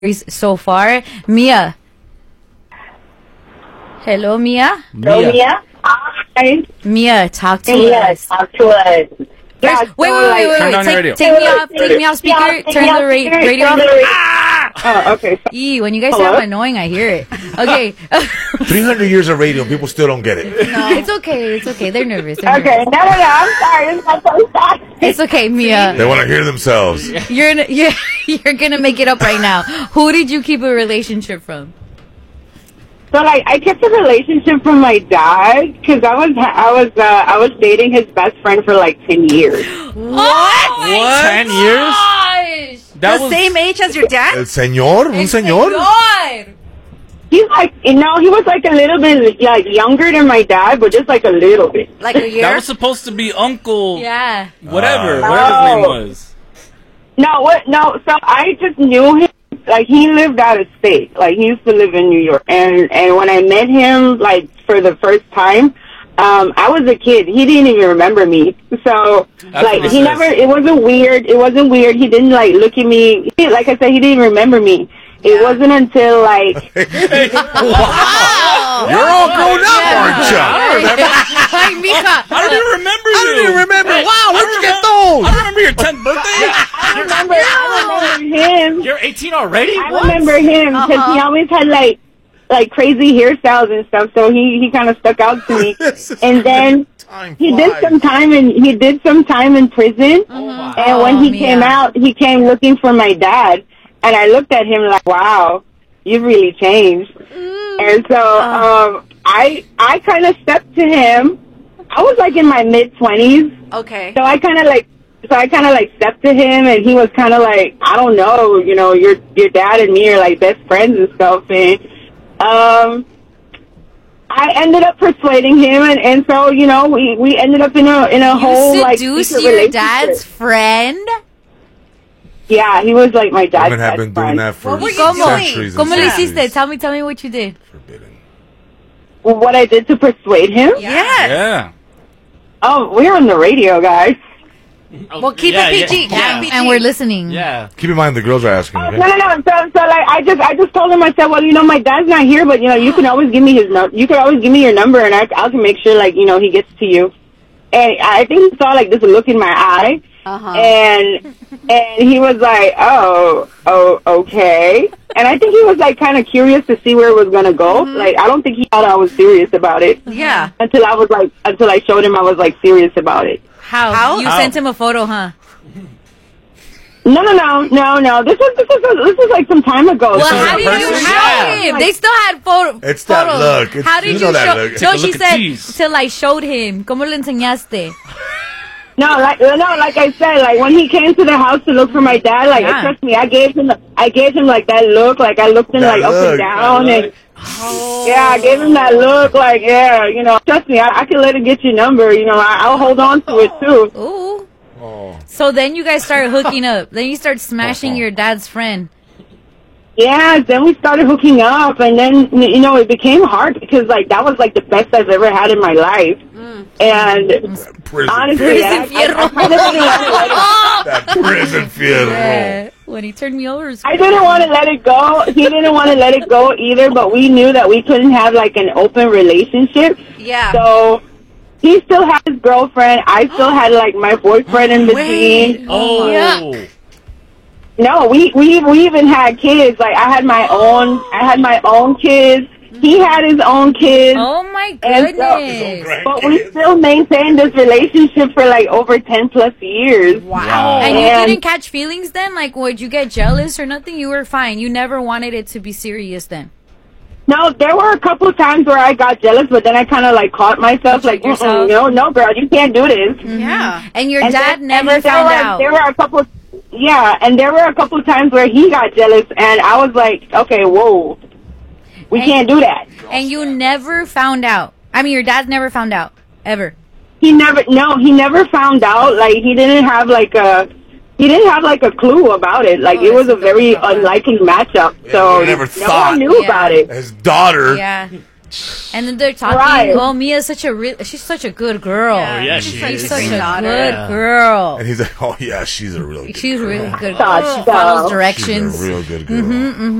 so far. Mia. Hello, Mia. Hello, Mia. Hi. Mia, talk to us. Talk to us. Yeah, wait. Turn down your radio. Take me off speaker. Turn the radio off. Oh, okay. When you guys sound annoying, I hear it. Okay. 300 years of radio, people still don't get it. No, it's okay. They're nervous. Okay, no, I'm sorry. It's my first time. It's okay, Mia. They want to hear themselves. You're gonna make it up right now. Who did you keep a relationship from? So, I kept a relationship from my dad because I was dating his best friend for 10 years. What? 10 years? The same age as your dad? El señor? Un señor? He's he was a little bit younger than my dad, but just a little bit. Like a year? That was supposed to be Uncle. Yeah. Whatever his name was. No, so I just knew him. He lived out of state. He used to live in New York. And when I met him, for the first time, I was a kid. He didn't even remember me. So, it wasn't weird. It wasn't weird. He didn't, look at me. Like I said, he didn't remember me. It wasn't until, Wow. You're all grown up, aren't you? I don't even remember you. I don't even remember. Wow, where'd you get those? I remember your 10th birthday. I remember him. You're 18 already? I remember him because he always had, crazy hairstyles and stuff, so he kind of stuck out to me. And then he did some time in prison. And when he came out, he came looking for my dad. And I looked at him like, wow, you've really changed. And so I kind of stepped to him. I was in my mid-20s. Okay. So I kind of stepped to him, and he was kind of I don't know, your dad and me are best friends and stuff. And I ended up persuading him, and so we ended up in a whole seduce secret your relationship. dad's friend? Yeah, he was my dad's Women have been doing that for centuries. ¿Cómo le centuries. hiciste? Tell me what you did. Forbidden. What I did to persuade him? Yeah. Oh, we're on the radio, guys. Well, keep it PG. Yeah. And we're listening. Yeah. Keep in mind the girls are asking. Okay? No. So I just told him, I said, well, my dad's not here, but you can always give me you could always give me your number, and I can make sure he gets to you. And I think he saw this look in my eye, and he was like, oh, okay. And I think he was kind of curious to see where it was gonna go. I don't think he thought I was serious about it. Yeah. Until I showed him I was serious about it. How? You sent him a photo, huh? No. This was some time ago. Well, how did you show him? They still had photos. It's that look. How did you know that show? look. No, Take a she look at said these. till I showed him. ¿Cómo le enseñaste? No, like I said, when he came to the house to look for my dad, trust me, I gave him that look, I looked him up and down, and I gave him that look, trust me, I can let it get your number, I'll hold on to it too. Ooh. Oh. So then you guys started hooking up. Then you start smashing your dad's friend. Yeah, then we started hooking up, and then it became hard because that was the best I've ever had in my life. And honestly, I kind of didn't want to let it go. That prison fierro. Yeah. When he turned me over. I didn't want to let it go. He didn't want to let it go either, but we knew that we couldn't have an open relationship. Yeah. So he still had his girlfriend. I still had my boyfriend in between. Oh. Yuck. No, we even had kids. I had my own kids. He had his own kids. Oh my And goodness. But we still maintained this relationship for over 10 plus years. Wow. And you didn't catch feelings then? Would you get jealous or nothing? You were fine. You never wanted it to be serious then? No, there were a couple of times where I got jealous, but then I kind of caught myself no, girl, you can't do this. Yeah. And your dad never found out. There were a couple. Yeah, and there were a couple of times where he got jealous, and I was like, okay, whoa, we can't do that. And you never found out. I mean, your dad never found out ever. He never found out. He didn't have a clue about it. It was a very unlikely matchup. So never no thought one knew about it. His daughter And then they're talking. Oh, Mia's she's such a good girl. Yeah, she's such a good girl. And he's like, oh yeah, she's a real good girl. She's really good. Follows directions. She's a real good girl.